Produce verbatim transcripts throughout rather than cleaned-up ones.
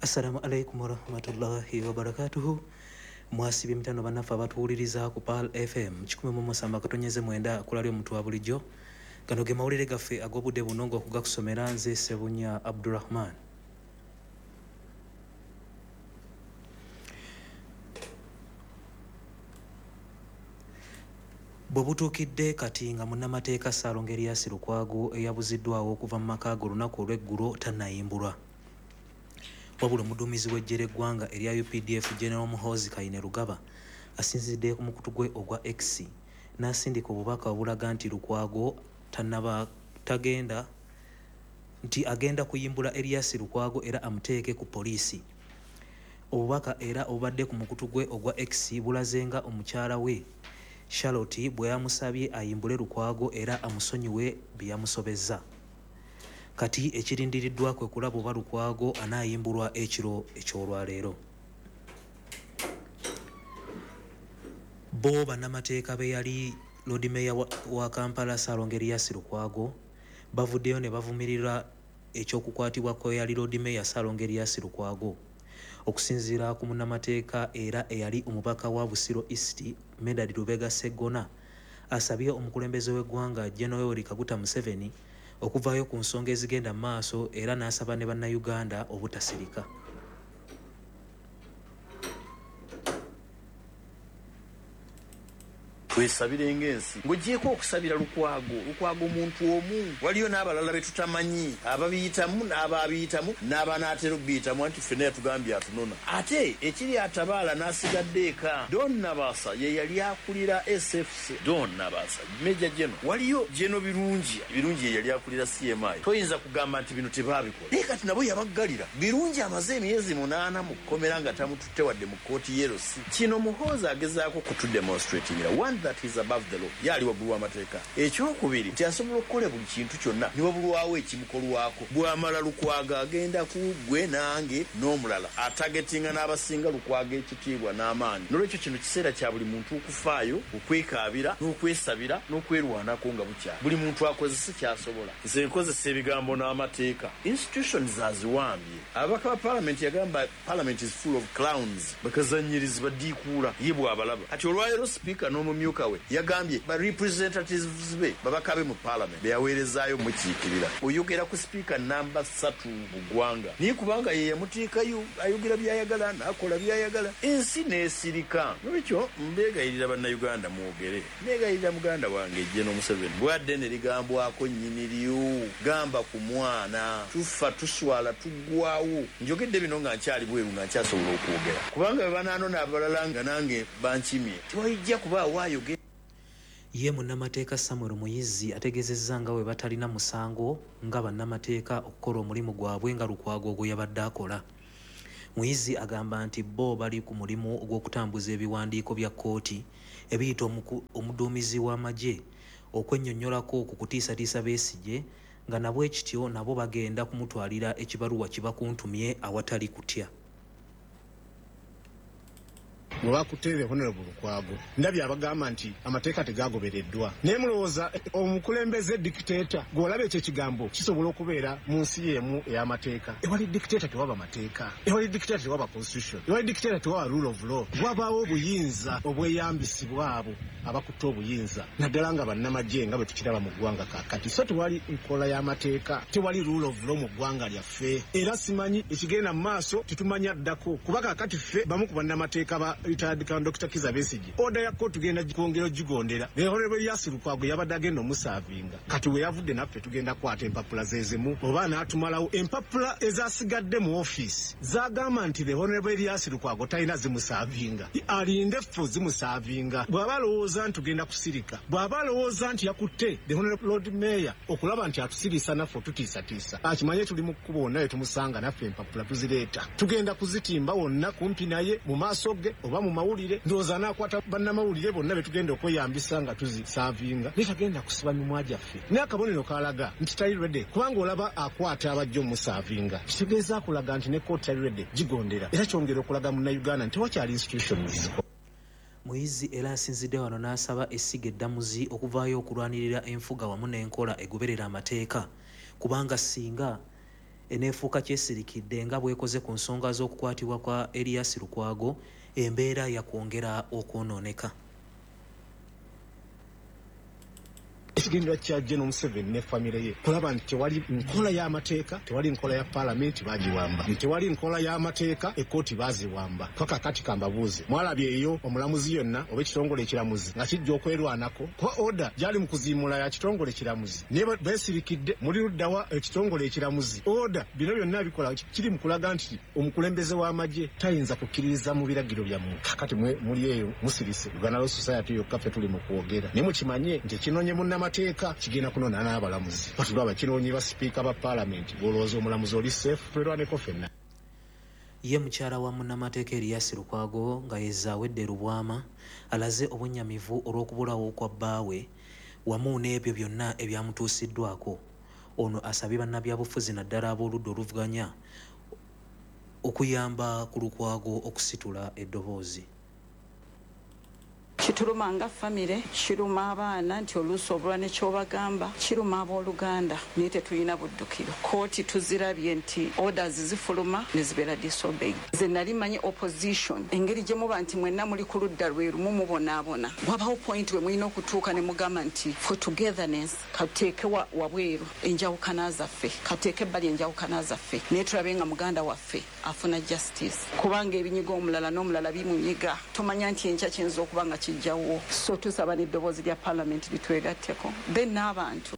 Assalamu alaikum warahmatullahi wabarakatuhu. Mwasibye mitano banafa abatuwuliriza ku P A L F M kikumi mu musamba katonyeze mwenda kulali omuntu wa bulijjo. Gano ge mawulire gaffe ag'obudde buno ng'okugakusomera nze Sebunya Abdurrahman. Bwe butuukidde kati nga munnamateeka Ssaalongo Erias Lukwago eyabuziddwawo okuva mu maka ge olunaku olw'eggulo tannayimbulwa. Wabula omuduumizi w'eggye ly'eggwanga erya U P D F General Muhoozi Kainerugaba asinzidde ku mukutu gwe ogwa X n'asindika obubaka obulaga nti Lukwago tannaba tagenda nti agenda kuyimbula Erias Lukwago era amuteeke ku poliisi. Obubaka era obadde ku mukutu gwe ogwa X bulaze nga omukyala we Charlotte bwe yamusabye ayimbule Lukwago era amusonyiwe bye yamusobezza. Kati ekirindiriddwa kwe kulaba oba Lukwago anaayimbulwa ekiro eky'olwaleero. Bo bannamateeka be yali Lord Mayor wa, wa Kampala Ssaalongo Erias Lukwago bavuddeyo ne bavumirira ekyokukwatibwa kwe yali Lord Mayor Ssaalongo Erias Lukwago. Okusinziira ku munnamateeka era eyali omubaka wa Busiro East Medard Lubega Sseggona asabye omukulembeze w'eggwanga General Yoweri Kaguta Museveni okuvaayo ku nsonga ezigenda mu maaso era n'asaba ne bannayuganda obutasirika. Twesabire ng'ensi ng'ogyeko okusabira Lukwago Lukwago omuntu omu waliyo n'abalala be tutamanyi ababiyitamu n'abaabiyitamu n'abanaatera okubiyitamu anti ffenna yatugambye atunona ate ekiri atabaala n'asigadde eka Don Nabasa ye yali akulira S F C. Don Nabasa Meja Geno waliyo Geno Birungi Birungi ye yali akulira C M I. Toyinza kugamba nti bino tebaabikola naye kati nabo yabaggalira. Birungi amaze emyezi munaana mu kkomera nga tamututte wadde mu kkooti y'erosi. Kino Muhoozi agezaako kutudemonstratingira one that is above the law yali waggulu w'amateeka. Ekyokubiri nti asobola okukola buli kintu kyonna ne wabulwawo ekimukolwako. Bw'amala Lukwago agenda ku gwe nange n'omulala atagetinga n'abasinga Lukwago ekitiibwa n'amaanyi. N'olwekyo kino kiseera kya buli muntu okufaayo okwekaabira n'okwesabira n'okwerwanako nga bukyali. Buli muntu akozese kyasobola. Nze nkozesa ebigambo n'amateeka. Institutions aziwambye. Ababaka ba Parliament yagamba Parliament is full of clowns. Bakazanyirizi badiikuula ye bw'abalaba. Kati olwaleero Speaker n'omumyuka we yagambye ba representatives be babaka be mu Parliament beyaweerezaayo mukiikirira. Oyogera ku Speaker namba ssatu mu ggwanga naye kubanga ye yamutiikayo ayogera byayagala n'akola byayagala ensi n'esirika. N'olwekyo mbeegayirira bannayuganda mwogere. Neegayirira muganda wange General Museveni bwadde ne ligambwako nnyini lyo gamba ku mwana tufa tuswala tuggwawo. Njogedde bino nga nkyali bweru nga nkyasobola okwogera kubanga be banaanona abalala nga nange bankimye tewayijja kubaawo ayogera. Ye munnamateeka Samuel Muyizi ategeezezza nga bwe batalina musango nga bannamateeka okukola omulimu gwabwe nga Lukwago ogwo yabadde akola. Muyizi agamba nti bo bali ku mulimu ogw'okutambuza ebiwandiiko bya kkooti ebiyita omuduumizi w'amagye okwennyonnyolako ku kutiisatiisa Besigye nga nabwe kityo nabo bagenda kumutwalira ekibaluwa kibakuntumye awatali kutya. Mwakutere Honorable Lukwago ndabye abagamba nti amateeka tegagobereddwa naye mulowooza omukulembeze dictator gw'olaba ekyo ekigambo kisobola okubeera mu nsi y'emu ey'amateeka. Ewali dictator tewaba mateeka, ewali dictator tewaba constitution, ewali dictator tewaba rule of law. Wabaawo obuyinza obweyambisibwa abo abakutte obuyinza naddala nga bannamagye nga bwe tukiraba mu ggwanga kaakati. So tewali nkola y'amateeka, tewali rule of law mu ggwanga lyaffe era simanyi ekigenda mu maaso tetumanya ddako kuba kaakati ffe bamu ku bannamateeka ba retired Doctor Kizza Besigye oda ya kkooti tugenda kwongera ogigondera. Honorable Erias Lukwago yabadde agenda omusaavinga kati we yavudde naffe tugenda kwata empapula zezimu oba n'atumalawo empapula ezasigadde mu ofiisi zagamba nti the Honorable Erias Lukwago talina zimusaavinga alinde ffe zimusaavinga. Bw'aba alowooza nti tugenda kusirika, bw'aba alowooza nti yakutte the Honorable Lord Mayor okulaba nti atusirisa naffe tutiisatiisa akimanye tuli mu kkubo naye tumusanga naffe empapula tuzireeta tugenda kuzitimba wonna kumpi naye mu maaso ge oba mu mawulire ndowooza n'akwata bannamawulire bonna be tugenda okweyambisa nga tuzisaavinga naye tagenda kusiba mimwa gyaffe. Naye akabonero kalaga nti tali redde kubanga olaba akwata abajja omusaavinga kitegeeza kulaga nti ne kkooti tali redde gigondera era kyongera okulaga munnayuganda nti wakyali institutions. Muyizi era asinzidde wano n'asaba essiga eddamuzi okuvaayo okulwanirira enfuga wamu n'enkola egoberera amateeka kubanga singa eneefuuka kyesirikidde nga bwekoze ku nsonga z'okukwatibwa kwa Erias Lukwago, embeera yakwongera okwonooneka. Ekigendera kya General Museveni ne famire ye kulaba nti tewali nkola y'amateeka, tewali nkola ya paalamenti bagiwamba, tewali nkola y'amateeka ekkooti baziwamba. Paka kati kambabuuze, mwalabye eyo omulamuzi yonna oba ekitongole ekiramuzi nga kijja okwerwanako kwa oda gyali mu kuziimula ya kitongole ekiramuzi ne beesirikidde muri luddawa ekitongole ekiramuzi. Oda bino byonna bikola kiri mu kulaga nti omukulembeze w'amagye tayinza kukkiririza mu biragiro byammwe. Kakati muli eyo musirise Uganda Law Society yokka ffe tuli mu kwogera ne mukimanye nti ekinoonye munnama mateeka kigenda kunona n'abalamuzi batulaba kinoonye ba sipiika ba paalamenti bwolowooza omulamuzi oli seefu twerwaneko ffenna. Ye mukyala wa munnamateeka Erias Lukwago nga yezaawedde Lubwama alaze obunnyamivu olw'okubulawo kwa bbaawe wamu n'ebyo byonna ebyamutuusiddwako. Ono asabye bannabyabufuzi naddala ab'oludda oluvuganya okuyamba ku Lukwago okusitula eddoboozi. Kituluma nga famire, kiruma abaana nti oluusi obulwa ne kyobagamba, kiruma abooluganda naye tetulina buddukiro. Kooti tuzirabye nti orders zifuluma ne zibeera disobeyed. Nze nali manyi opposition engeri gye muba nti mwenna muli ku ludda lwe lumu mubonaabona. Wabawo point we mulina okutuuka ne mugamba nti for togetherness kateeke wa wabweru enjawukana zaffe, kateeke ebbali enjawukana zaffe naye tulabe nga muganda waffe afuna justice. Kubanga ebinyiga omulala n'omulala bimunyiga tomanya nti enkya kiyinza okuba nga kijjawo. So tusaba n'eddoboozi lya paalamenti litwegatteko then n'abantu.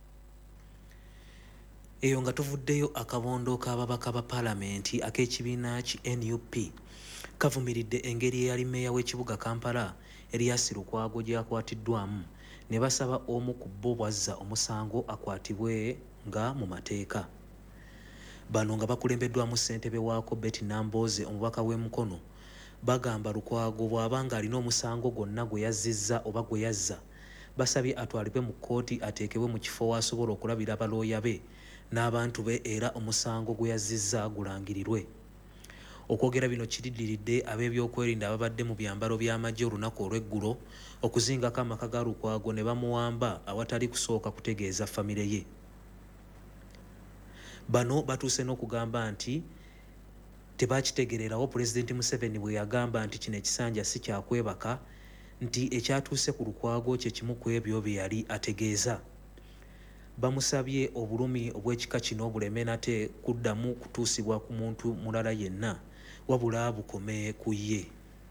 Eyo nga tuvuddeyo akabondo k'ababaka ba paalamenti ak'ekibiina ki N U P kavumiridde engeri eyali mmeeya w'ekibuga Kampala Erias Lukwago gy'akwatiddwamu ne basaba omu ku bo bwazza omusango akwatibwe nga mu mateeka. Bano nga bakulembeddwamu ssentebe waako Betty Nambooze omubaka w'e Mukono bagamba Lukwago bw'aba ng'alina omusango gwonna gwe yazzizza oba gwe yazza basabye atwalibwe mu kkooti ateekebwe mu kifo w'asobola okulabira abalooya be n'abantu be era omusango gwe yazzizza gulangirirwe. Okwogera bino kiriddiridde ab'ebyokwerinda ababadde mu byambalo by'amagye olunaku olw'eggulo okuzingako amaka ga Lukwago ne bamuwamba awatali kusooka kutegeeza famire ye. Bano batuuse n'okugamba nti tebakitegererawo Pulezidenti Museveni bwe yagamba nti kino ekisanja si kyakwebaka nti ekyatuuse ku Lukwago kye kimu ku ebyo bye yali ategeeza. Bamusabye obulumi obw'ekika kino buleme nate kuddamu kutuusibwa ku muntu mulala yenna wabula bukome ku ye.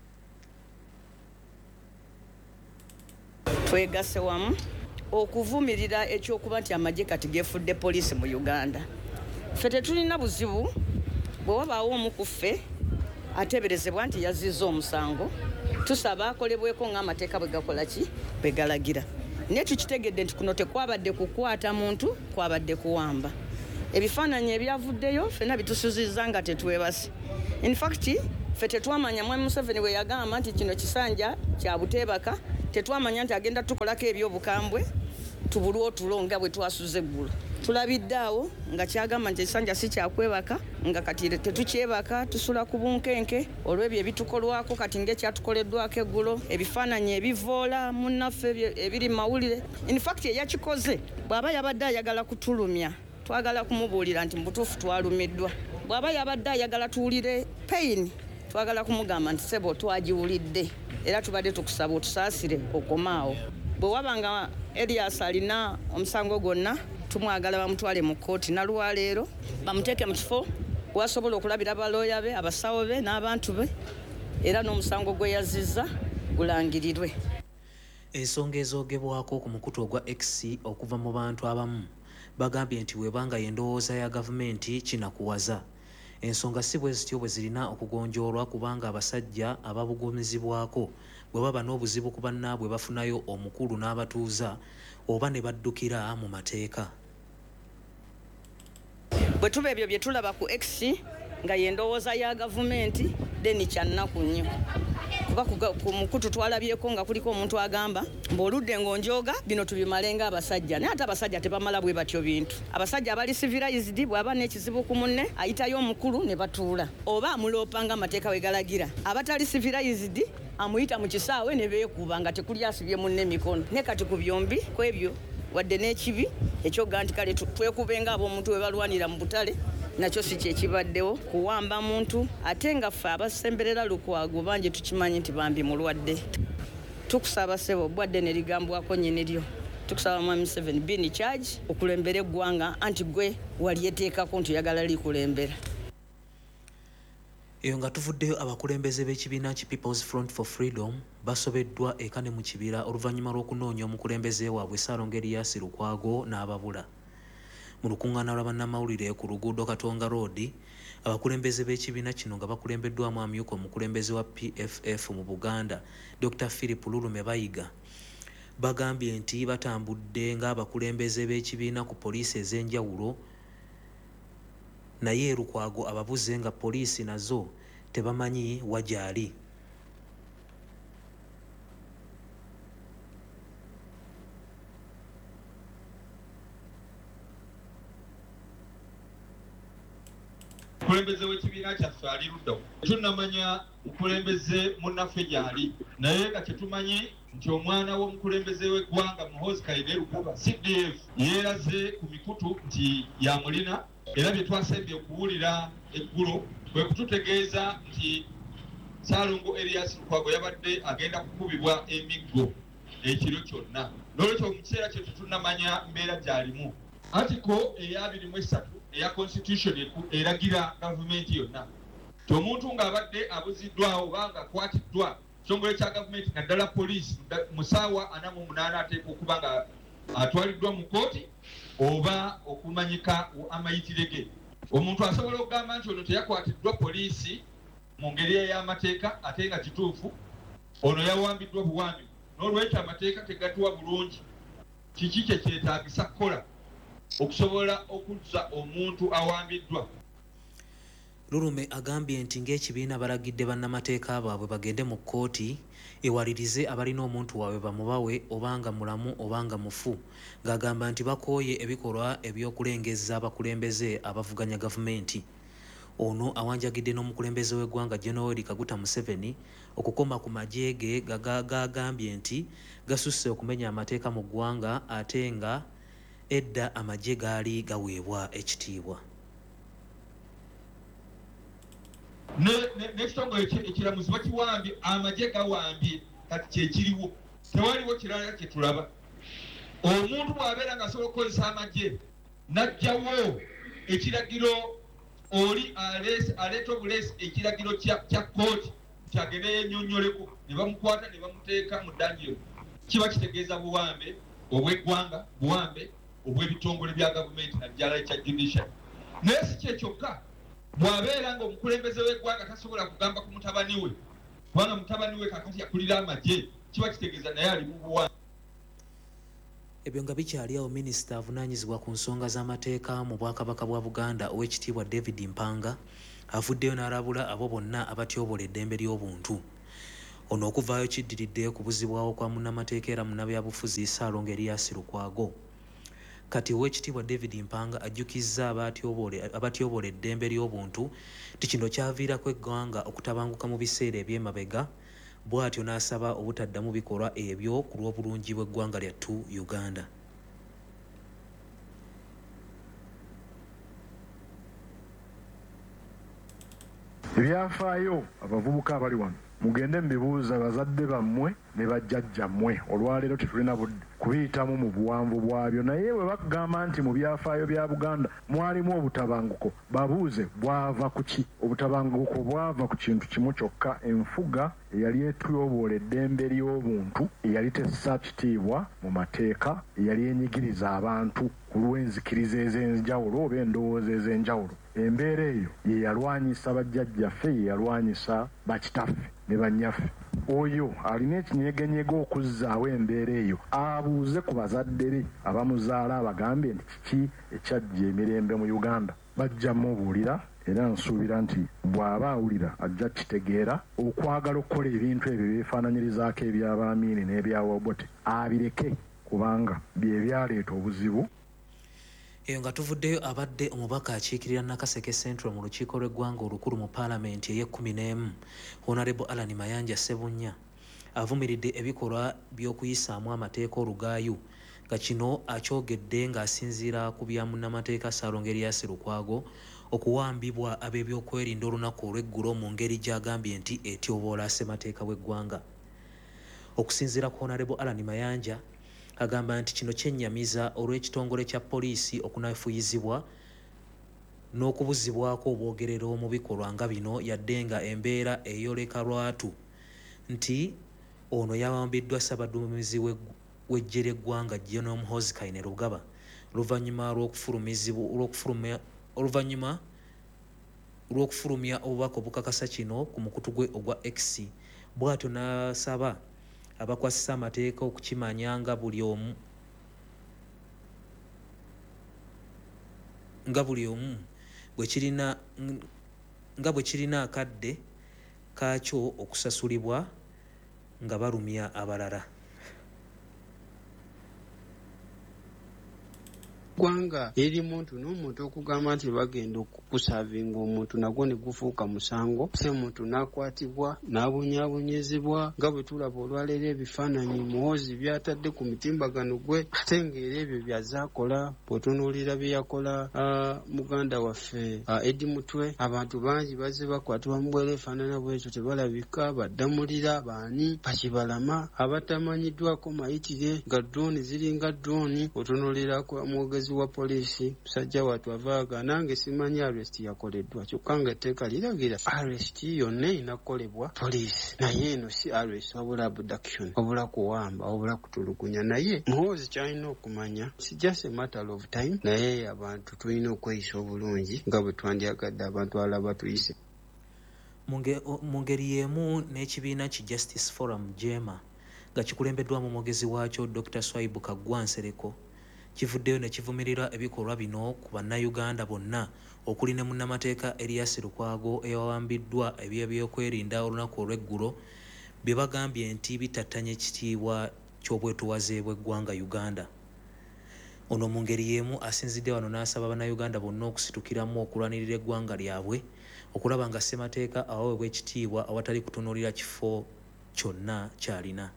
Twegase wamu okuvumirira ekyokuba nti amagye kati geefudde poliisi mu Uganda. Ffe tetulina buzibu bwe wabaawo omu ku ffe ateeberezebwa nti yazizza omusango tusaba akolebweko ng'amateeka bwe gakola ki bwe galagira. Naye tukitegedde nti kuno tekwabadde kukwata muntu kwabadde kuwamba. Ebifaananyi ebyavuddeyo ffenna bitusuzizza nga tetwebase. In fact ffe tetwamanya Mwami Museveni bwe yagamba nti kino kisanja kya buteebaka tetwamanya nti agenda tukolako ebyobukambwe tubulwe otulo nga bwe twasuze eggulo. Tulabidde awo nga kyagamba nti ekisanja si kyakwebaka nga kati tetukyebaka tusula ku bunkenke olw'ebyo ebitukolwako kati ng'ekyatukoleddwako eggulo ebifaananyi ebivoola munnaffe ebiri mawulire. In fact eyakikoze bw'aba yabadde ayagala kutulumya twagala kumubuulira nti mu butuufu twalumiddwa. Bw'aba yabadde ayagala tuwulire pain twagala kumugamba nti sebo twagiwulidde era tubadde tukusaba otusaasire okomaawo. Bwe wabanga Erias alina omusango gwonna tumwagala bamutwale mu kkooti nalwaleero bamuteeke mu kifo wasobola okulabira abalooya be abasawo be n'abantu be era n'omusango gwe yazizza gulangirirwe. Ensonga ezoogebwako ku mukutu ogwa X okuva mu bantu abamu bagambye nti webanga y'endowooza ya gavumenti kinakuwaza. Ensonga si bwe zityo bwe zirina okugonjoolwa kubanga abasajja ababugumizibwako bwe baba n'obuzibu ku bannaabwe bafunayo omukulu n'abatuuza oba ne baddukira mu mateeka. Bwe tuba ebyo bye tulaba ku X nga y'endowooza ya gavumenti deni kyannaku nnyo. Kuba ku mukutu twalabyeko nga kuliko omuntu agamba mb'oludde ng'onjooga bino tubimale ng'abasajja naye ate abasajja tebamala bwe batyo bintu. Abasajja abali civilized bw'aba n'ekizibu ku munne ayitayo omukulu ne batuula oba amuloopa ng'amateeka we galagira. Abatali civilized amuyita mu kisaawe ne beekuba nga tekuli asibye munne mikono. Ne kati ku byombi ku ebyo wadde n'ekibi ekyoga nti kale twekube ng'ab'omuntu we balwanira mu butale nakyo si kyekibaddewo kuwamba muntu ate nga ffe abasemberera Lukwago bangi tukimanyi nti bambi mulwadde. Tukusaba ssebo obwadde ne ligambwako nnyini lyo. Tukusaba Mwami Museveni be in charge okulembera eggwanga anti gwe wali eteekako nti oyagala likulembera. Eyo nga tuvuddeyo abakulembeze b'ekibiina ki People's Front for Freedom basobeddwa eka ne mu kibira oluvannyuma lw'okunoonya omukulembeze waabwe Ssaalongo Erias Lukwago n'ababula. Mu lukuŋŋaana lwa bannamawulire ku luguudo Katonga Road, abakulembeze b'ekibiina kino nga bakulembeddwamu amyuka omukulembeze wa P F F mu Buganda Doctor Philip Lulume Bayiga bagambye nti batambudde ng'abakulembeze b'ekibiina ku poliisi ez'enjawulo, naye Lukwago ababuze nga poliisi nazo tebamanyi wagyali. Omukulembeze w'ekibiina kyaffe ali luddawo. Tunnamanya mukulembeze munnaffe gyali, naye nga tetumanyi nti omwana w'omukulembeze w'eggwanga Muhoozi Kayinere Lugaba C D F yeeraze ku mikutu nti yamulina, era bye twasembye okuwulira eggulo kwe kututegeeza nti Ssaalongo Erias Lukwago yabadde agenda kukubibwa emiggo ekiro kyonna. N'olwekyo mu kiseera kye tetunnamanya mbeera gy'alimu. Article eya abiri mu esatu eya constitution eragira gavumenti yonna ti omuntu ng'abadde abuziddwawo oba nga akwatiddwa kitongole kya gavumenti naddala poliisi mu ssaawa ana mu munaana ateekwa okuba nga atwaliddwa mu kooti oba okumanyika amayitire ge. Omuntu asobola okugamba nti ono teyakwatiddwa poliisi mu ngeri ey'amateeka ate nga kituufu ono yawambiddwa buwambi. N'olwekyo amateeka tegatuwa bulungi kiki kye kyetaagisa kukola okusobola okuzza omuntu awambiddwa. Lulume agambye nti ng'ekibiina balagidde bannamateeka baabwe bagende mu kkooti ewalirize abalina omuntu waabwe bamubawe obanga mulamu obanga mufu, ng'agamba nti bakooye ebikolwa eby'okulengeza abakulembeze abavuganya gavumenti. Ono awanjagidde n'omukulembeze w'eggwanga General Kaguta Museveni okukoma ku magye ge gagambye nti gasusse okumenya amateeka mu ggwanga ate nga edda amagye gaali gaweebwa ekitiibwa. N'ekitongole ekiramuzi bakiwambye, amagye gawambye, kati kyekiriwo tewaliwo kirala kye tulaba. Omuntu bw'abeera ng'asobola okukozesa amagye n'ajjawo ekiragiro oli aleeta obuleesi ekiragiro kya kkooti kyagende yennyonnyoleko ne bamukwata ne bamuteeka mu ddanjiro, kiba kitegeeza buwambe obw'eggwanga, buwambe obw'ebitongole bya gavumenti naddala ekya judiciary. Naye si kye kyokka, bw'abeera ng'omukulembeze w'eggwanga tasobola kugamba ku mutabani we kubanga mutabani we kakati yakulira amagye, kiba kitegeeza naye ali mu buwambe. Ebyo nga bikyali awo, minisita avunaanyizibwa ku nsonga z'amateeka mu Bwakabaka bwa Buganda Oweekitiibwa David Mpanga avuddeyo n'alabula abo bonna abatyobola eddembe ly'obuntu. Ono okuvaayo kiddiridde kubuzibwawo kwa munnamateeka era munnabyabufuzi Ssaalongo Erias Lukwago. Kati Oweekitiibwa David Mpanga ajjukizza abatyobola eddembe ly'obuntu ti kino kyaviirako eggwanga okutabanguka mu biseera eby'emabega, bw'atyo n'asaba obutaddamu bikolwa ebyo ku lw'obulungi bw'eggwanga lyattu Uganda. Ebyafaayo abavubuka abali wano mugende mbibuuza bazadde bammwe ne bajjajjammwe, olwaleero tetulina budde kubiyitamu mu buwanvu bwabyo, naye bwe bakugamba nti mu byafaayo bya Buganda mwalimu obutabanguko, babuuze bwava ku ki? Obutabanguko bwava ku kintu kimu kyokka, enfuga eyali etuyoboola eddembe ly'obuntu, eyali tessa kitiibwa mu mateeka, eyali enyigiriza abantu ku lw'enzikiriza ez'enjawulo oba endowooza ez'enjawulo. Embeera eyo ye yalwanyisa bajjajjaffe, ye yalwanyisa bakitaffe ne bannyaffe. Oyo alina ekinyegenyega okuzzaawo embeera eyo, abuuze ku bazadde be abamuzaala abagambe nti kiki ekyajja emirembe mu Uganda. Bajja mubuulira era nsuubira nti bw'aba awulira ajja kitegeera. Okwagala okukola ebintu ebyo byefaananyirizaako eby'Abamiini n'ebyawobote abireke, kubanga bye byaleeta obuzibu. Eyo nga tuvuddeyo abadde omubaka akiikirira Nakaseke Central mu lukiiko lw'eggwanga olukulu mu paalamenti ey'ekkumi n'emu Honorable Alan Mayanja Ssebunya avumiridde ebikolwa by'okuyisaamu amateeka olugaayu, nga kino akyogedde ng'asinziira ku bya munnamateeka Ssaalongo Erias Lukwago okuwambibwa ab'ebyokwerinda olunaku olw'eggulo mu ngeri gy'agambye nti etyoboola ssemateeka w'eggwanga. Okusinziira ku Honorable Alan Mayanja agamba nti kino kyennyamiza olw'ekitongole kya poliisi okunafuyizibwa n'okubuzibwako obwogerero mu bikolwa nga bino yadde nga embeera eyoleka lwatu nti ono yawambiddwa Ssaabaduumizi w'eggye ly'eggwanga General Muhoozi Kainerugaba oluvannyuma lw'okufulumya oluvannyuma lw'okufulumya obubaka obukakasa kino ku mukutu gwe ogwa X. Bw'atyo n'asaba abakwasisa amateeka okukimanya nga buli omu nga buli omu bwe kirina nga bwe kirina akadde kaakyo okusasulibwa nga balumya abalala. Gwanga eri muntu n'omuntu okugamba nti bagenda okukusavinga omuntu nagwo ne gufuuka musango se muntu n'akwatibwa n'abunyaabonyezebwa nga bwe tulaba olwaleero ebifaananyi Muhoozi byatadde ku mitimbagano gwe ate ng'era ebyo byazaakola bw'otunuulira bye yakola uh, muganda waffe uh, Edi Mutwe. Abantu bangi bazze bakwatibwa mu bwera efaanana bwekyo tebalabika baddamulira baani bakibalama abatamanyiddwako mayitire nga drone ziringa drone otunuulira mwogezi wa poliisi musajja watu avaaga nange simanyi arrest yakoleddwa kyokka nga etteeka liragira arrest yonna inakolebwa poliisi naye eno si arrest wabula abduction wabula kuwamba wabula kutulugunya naye Muhoozi kyalina okumanya si just a matter of time naye abantu tulina okweyisa obulungi nga bwe twandyagadde abantu alaba tuyise. Mu ngeri y'emu n'ekibiina ki Justice Forum Jema nga kikulembeddwamu omwogezi waakyo Doctor Swaibu Kaggwa Nsereko kivuddeyo ne kivumirira ebikolwa bino ku bannayuganda bonna okuli ne munnamateeka Erias Lukwago eyawambiddwa eby'ebyokwerinda olunaku olw'eggulo bye bagambye nti bitattanya ekitiibwa ky'obwetuwaze bw'eggwanga Uganda. Ono mu ngeri y'emu asinzidde wano n'asaba bannayuganda bonna okusitukiramu okulwanirira eggwanga lyabwe okulaba nga ssemateeka aweebwa ekitiibwa awatali kutunuulira kifo kyonna kyalina.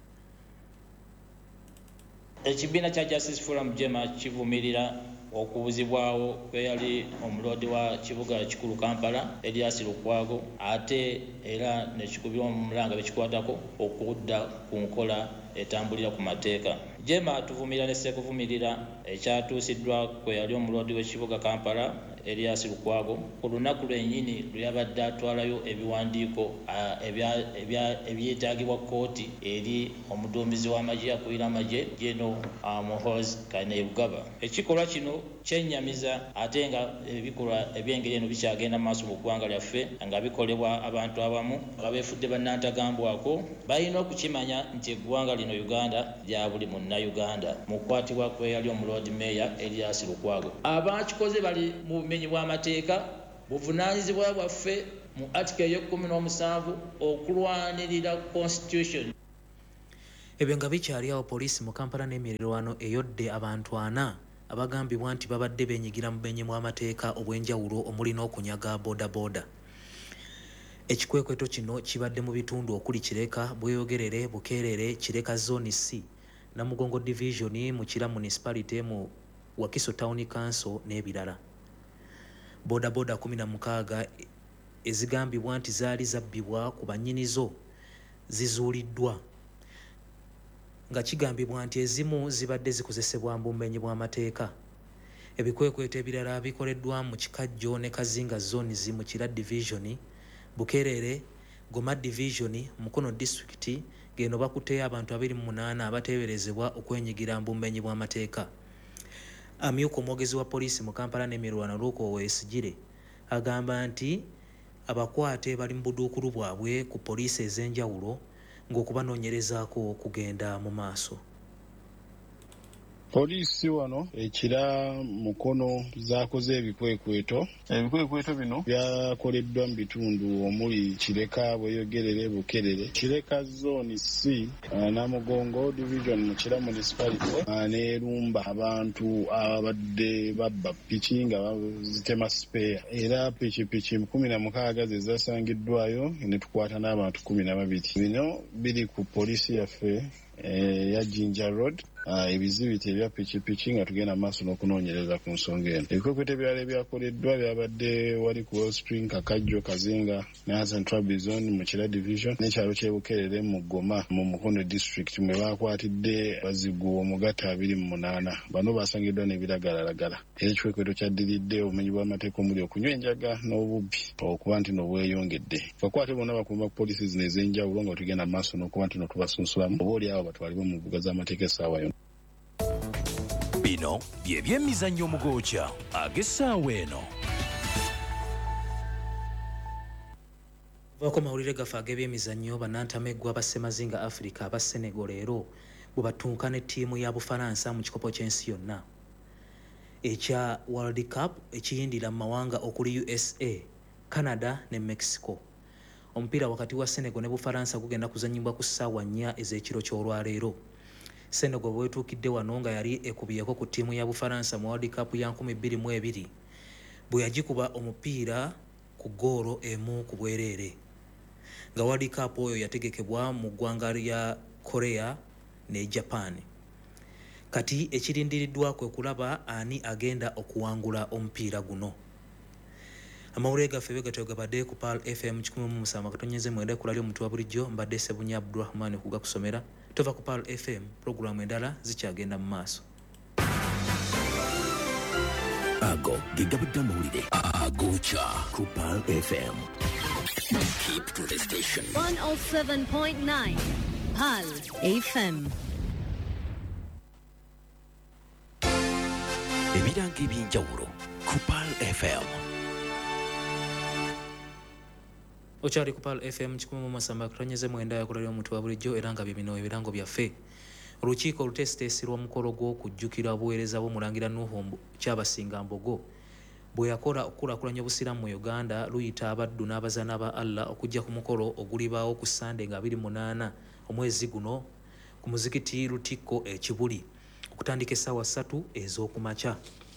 Ekibiina kya Justice Forum Jema kivumirira okubuzibwawo kweyali omuloodi wa kibuga kikulu Kampala Erias Lukwago ate era nekikubirwa mu mulanga bekikwatako okudda ku nkola etambulira ku mateeka. Jema tuvumirira ne sekuvumirira ekyatuusiddwa kweyali omuloodi w'ekibuga Kampala Erias Lukwago ku lunaku lwennyini lwe yabadde atwalayo ebiwandiiko ebyetaagibwa kkooti eri omuduumizi w'amagye akulira amagye General Muhoozi Kainerugaba. Ekikolwa kino kyennyamiza ate nga ebikolwa ebyengeri eno bikyagenda maaso mu ggwanga lyaffe nga bikolebwa abantu abamu nga beefudde bannantagambwako balina okukimanya nti eggwanga lino Uganda lya buli munnayuganda mu kukwatibwa kweyali omuloodi meeya Erias Lukwago. Abakikoze bali mu bumenyi bw'amateeka buvunaanyizibwa bwaffe mu article ey'ekkumi n'omusanvu okulwanirira constitution. Ebyo nga bikyali awo poliisi mu Kampala n'emirirwano eyodde abantu ana abagambibwa nti babadde beenyigira mu bumenyi bw'amateeka obw'enjawulo omuli n'okunyaga bodaboda. Ekikwekweto kino kibadde mu bitundu okuli Kireka, Bweyogerere, Bukeerere, Kireka Zone C, Namugongo Division mu Kira Municipality mu Wakiso Town Council n'ebirala. Bodaboda kumi na mukaaga ezigambibwa nti zaali zabbibwa ku bannyinizo zizuuliddwa nga kigambibwa nti ezimu zibadde zikozesebwa mu bumenyi bw'amateeka. Ebikwekweto ebirala bikoleddwa mu Kikajjo ne Kazinga Zones mu Kira Division, Bukeerere, Goma Division, Mukono District geno bakuteyo abantu abiri mu munaana abateeberezebwa okwenyigira mu bumenyi bw'amateeka. Amyuka omwogezi wa poliisi mu Kampala n'emirwano Luko Wesigire agamba nti abakwate bali mu buduukulu bwabwe ku poliisi ez'enjawulo ng'okubanoonyerezaako kugenda mu maaso. Poliisi wano ekira Mukono zaakoze ebikwekweto. Ebikwekweto bino byakoleddwa mu bitundu omuli Kireka, Bweyogerere, Bukerere, Kireka Zone C, Namugongo Division mu Kira Municipality ne Lumba. Abantu abadde babba piki nga bazitema spare era pikipiki kumi na mukaaga ze zasangiddwayo ne tukwata n'abantu kumi na babiri. Bino biri ku poliisi yaffe eh, ya Jinja Road uh, ebizibiti ebya pikipiki nga tugenda maaso n'okunoonyereza ku nsonga eno. Ebikokweto ebyala ebyakoleddwa byabadde wali ku Wellspring, Kakajjo, Kazinga ne Hassan Trabal Zone mu Kira Division n'ekyalo ky'e Bukerere mu Goma mu Mukono District mwe baakwatidde bazigu omugatta abiri mu munaana. Bano basangiddwa n'ebiragalalagala. Era ekikwekweto kyaddiridde obumenyi bw'amateeka omuli okunywa enjaga n'obubbi okuba nti n'obweyongedde. Bakwate bonna bakuuma poliisi zino ez'enjawulo nga tugenda maaso n'okuba nti n'otubasunsulamu oba oli awo batwalibwe mu mbuga z'amateeka essaawa yonna. Bino bye by'emizannyo omugookya ag'essaawa eno. Vaako mawulire gaffe ag'ebyemizannyo bannantameggwa ba Ssemazinga Africa aba Senegal leero bwe batuuka ne ttiimu ya Bufalansa mu kikopo ky'ensi yonna ekya World Cup ekiyindira mu mawanga okuli U S A, Canada ne Mexico. Omupiira wakati wa Senegal ne Bufalansa gugenda kuzannyibwa ku ssaawa nnya ez'ekiro ky'olwaleero. Senegal bwetuukidde wano nga yali ekubiyeko ku ttiimu ya Bufalansa mu World Cup ya nkumi bbiri mu ebiri bwe yagikuba omupiira ku ggoolo emu ku bwereere. Nga World Cup oyo yategekebwa mu ggwanga lya Korea ne Japan. Kati ekirindiriddwa kwe kulaba ani agenda okuwangula omupiira guno. Amawulire gaffe begatyo gabadde ku Pearl F M kikumi mu musanvu katonyeze mwenda kulali omuntu wa bulijjo mbadde Sebunya Abdulrahman okuga kusomera. Tova ku Pearl F M, programu endala zikyagenda mu maaso. Ago gigabadde amawulire agoocha ku Pearl F M. Keep to the station. one oh seven point nine Pearl F M. Ebiranga eby'enjawulo ku Pearl F M. Okyali ku Pearl F M kikumi mu masamba katonyeze mwenda yakulali omuntu wa bulijjo era nga bibino ebirango byaffe. Olukiiko olutesitesirwa omukolo gw'okujjukira obuweereza bw'omulangira Nuhu Kyabasinga Mbogo bwe yakola okukulaakulanya obusiraamu mu Uganda luyita abaddu n'abazaana ba Allah okujja ku mukolo ogulibaawo ku Sande nga abiri mu munaana omwezi guno ku muzikiti Lutikko e Kibuli okutandika essaawa ssatu ez'okumakya.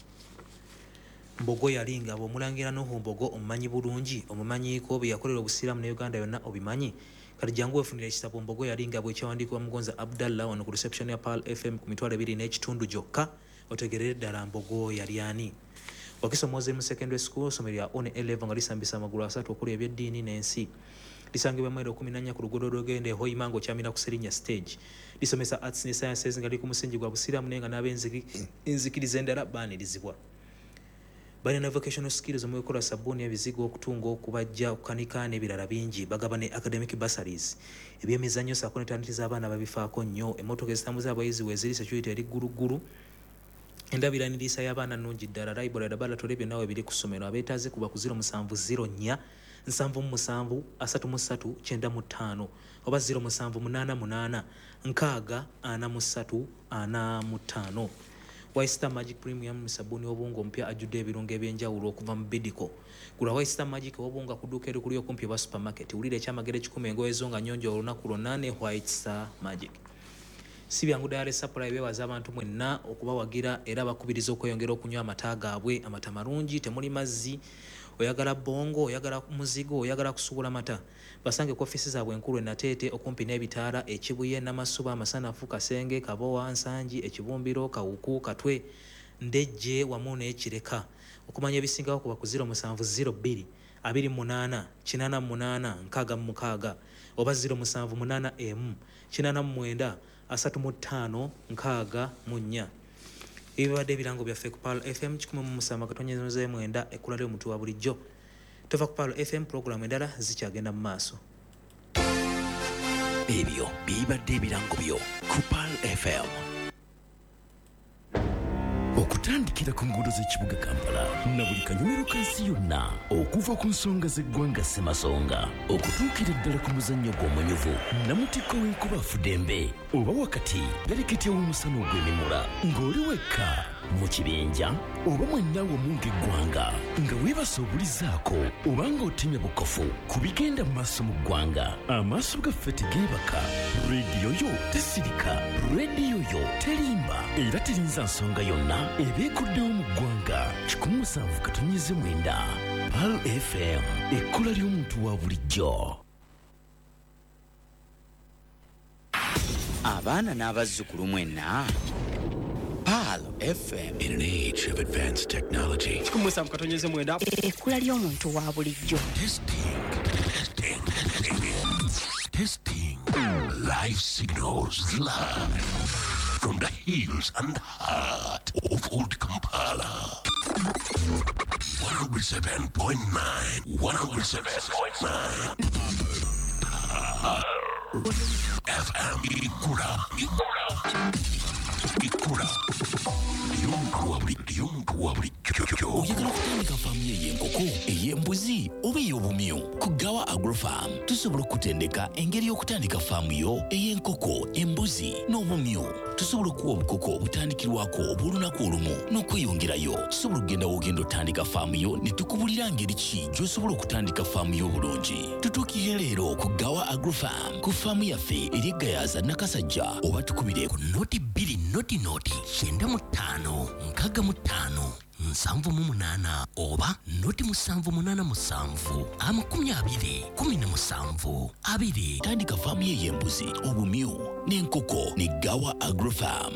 Mbogo yali nga bw'omulangira Nuhu Mbogo omumanyi bulungi omumanyiiko bwe yakolera obusiraamu ne Uganda yonna obimanyi. Kati jangu weefunira ekitabo. Mbogo yali nga bwe kyawandiikibwa Mugonza Abdallah wano ku reception ya Pearl F M ku mitwalo ebiri n'ekitundu gyokka otegerere ddala Mbogo yali ani. Wakisomooza mu secondary school somero lya one eleven nga lisambisa amagulu asatu okuli ebyeddiini n'ensi. Lisangibwa mwenda kumi na nnya ku luguudo olugenda e Hoima ng'okyamira ku Serinya stage. Lisomesa arts ne sciences nga liri ku musingi gwa busiraamu naye nga n'ab'enzikiriza endala baanirizibwa. Balina vocational skills omwekola sabbuuni ebizigo okutunga okubajja okukanika n'ebirala bingi. Bagaba ne academic bursaries. Ebyemizannyo ssaako ne talenti z'abaana babifaako nnyo. Emmotoka ezitambuza abayizi weeziri security eri ggulugulu. Endabiraniisa y'abaana nnungi ddala. Library laboratory byonna we biri ku ssomero. Abeetaaze kuba ku zero musanvu zero nnya nsanvu mu musanvu asatu mu ssatu kyenda mu ttaano oba zero musanvu munaana munaana nkaaga ana mu ssatu ana mu ttaano. White Magic Premium sabuni obungo mpya ajudde ebirungo ebyenjawulo okuva mu Bidiko. Gula White Magic obunga ku dduuka erikuli okumpi wa supermarket. Wulira ekyamagero ekikumi engoye zo nga nnyonjo olunaku lwonna ne White Star Magic. Si byangu ddala supply beewaza abantu mwenna okubawagira era bakubiriza okweyongera okunywa amata gaabwe. Amata malungi, temuli mazzi. Oyagala bongo, oyagala muzigo, oyagala kusuubula mata. Basange ku ofisi zaabwe enkulu e Nateete okumpi n'ebitaala Ekibuye, Namasuba, Masanafu, Kasenge, Kabowa, Nsangi, Ekibumbiro, Kawuku, Katwe, Ndejje wamu n'Ekireka. Okumanya ebisingawo kuba ku zero musanvu zero bbiri abiri mu munaana kinaana mu munaana nkaaga mu mukaaga oba zero musanvu munaana emu kinaana mu mwenda asatu mu ttaano nkaaga mu nnya. Ebibadde ebirango byaffe ku Pearl F M kikumi mu musanvu katonyeze mwenda ekkulali omuntu wa bulijjo. Tova ku Pearl F M programu endala zikyagenda mu maaso. Ebyo bibadde ebirango byo ku Pearl F M. Okutandikira ku nguudo z'ekibuga Kampala na buli kanyumiro kansi yonna okuva ku nsonga z'eggwanga Ssemasonga okutuukira ddala ku muzannyo gw'omunyuvu Namutikko w'enkuba Fudembe oba wakati galeketya w'omusana ogw'emimula ng'oli wekka mu kibinja oba mwenna wamu ng'eggwanga nga weebasa obulizaako oba ng'otemya bukofu ku bigenda mu maaso mu ggwanga. Amaaso gaffe tegeebaka, rediyo yo tesirika, rediyo yo terimba era terinza nsonga yonna ebeekuddewo mu ggwanga. kikumi musanvu katonyeze mwenda Pearl F M ekkola ly'omuntu wa bulijjo. abaana n'abazzukulu mwenna. Pearl F M. In an age of advanced technology. Kumusa mukatonyeze mwenda. Ekkula ly'omuntu wa bulijjo. Testing. Testing. Testing. Live signals live from the hills and heart of Old Kampala. one oh seven point nine. one oh seven point nine. F M Ikura. Ikura. Ikura. Oyagala okutandika faamu y'enkoko, ey'embuzi oba ey'obumyu? Ku Gawa Agrofarm tusobola okutendeka engeri y'okutandika faamu yo ey'enkoko, embuzi n'obumyu. Tusobola okuwa obukoko obutandikirwako obw'olunaku olumu n'okweyongerayo. Tusobola okugenda w'ogenda otandika faamu yo ne tukubulira ngeri ki gy'osobola okutandika faamu yo obulungi. Tutuukire leero ku Gawa Agrofarm ku faamu yaffe eri e Gayaza Nakasajja, oba tukubire ku noti bbiri noti noti kyenda mu ttaano nkaaga mu ttaano nsanvu mu munaana oba noti musanvu munaana musanvu amakumi abiri kumi na musanvu abiri. Tandika faamu ye y'embuzi, obumyu n'enkoko ne Gawa Agrofarm.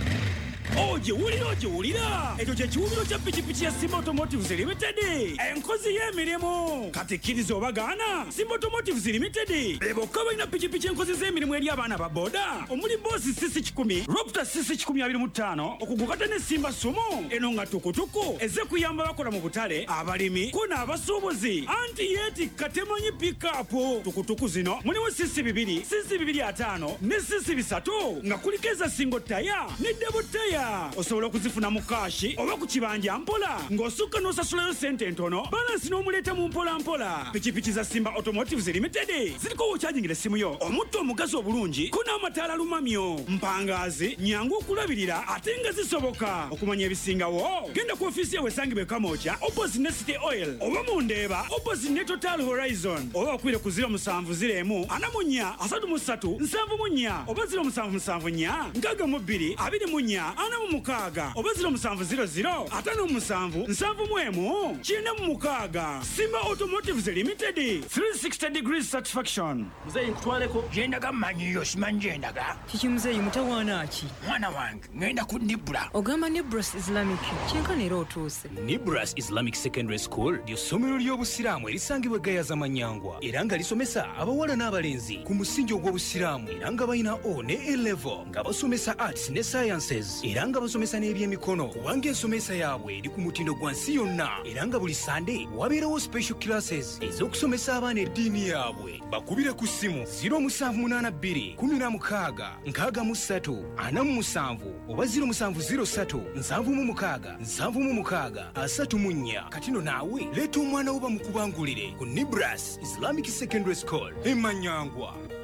Oje wulira oje wulira ekyo kye kiwumiro kya pikipiki ya Simba Automotives Limited, enkozi y'emirimu kati kkiriza obagaana. Simba Automotives Limited bokka balina pikipiki enkozi z'emirimu eri abaana ba boda omuli boosi sisi kikumi, Ropta sisi kikumi abiri mu ttaano okugukata ne Simba Sumo. Eno nga tukutuku ezze kuyamba bakola mu butale, abalimi ko n'abasuubuzi. Anti yeetikka temanyi pikapu. Tukutuku zino mulimu sisi bibiri, sisi bibiri ataano ne sisi bisatu nga kuliko eza singo taya ne debo taya. Osobola okuzifuna mu kaashi oba ku kibanja mpola ng'osukka n'osasulayo ssente ntono, balansi n'omuleeta mu mpola mpola. Pikipiki za Simba Automotives Limited ziriko wokyajingira essimu yo, omutto omugazi obulungi ko n'amataala lumamyo, mpangaazi nyangu okulabirira ate nga zisoboka. Okumanya ebisingawo genda ku ofiisi yawe esangibwa Kamooja opposite ne City Oil, oba mu Ndeeba opposite ne Total Horizon, oba okwire ku ziro musanvu ziro emu ana mu nnya asatu mu ssatu nsanvu mu nnya oba ziro musanvu musanvu nnya nkaaga mu bbiri abiri mu nnya ana mu mukaaga oba ziro musanvu ziro ziro ataano mu musanvu nsanvu mu emu kyenda mu mukaaga. Simba Automotives Limited, three sixty degrees satisfaction. Muzeyi nkutwaleko yendaga mmanyiyo simanyi yendaga kiki muzeyi mutawaana ki? Mwana wange ngenda ku Nibra. Ogamba Nibras Islamic kyenkana era otuuse? Nibras Islamic Secondary School ly'essomero ly'obusiraamu erisangibwa Gayaza Manyangwa era nga lisomesa abawala n'abalenzi ku musingi ogw'obusiraamu era nga balina O ne A level nga basomesa arts ne sciences era nga basomesa n'ebyemikono kubanga ensomesa yaabwe eri ku mutindo gwa nsi yonna era nga buli Sunday wabeerawo special classes ez'okusomesa abaana eddiini yaabwe. Bakubire ku ssimu ziro musanvu munaana bbiri kumi na mukaaga nkaaga mu ssatu ana mu musanvu oba ziro musanvu ziro ssatu nsanvu mu mukaaga nsanvu mu mukaaga asatu mu nnya. Katino naawe leeta omwana wo bamukubangulire ku Nibras Islamic Secondary School e Manyangwa.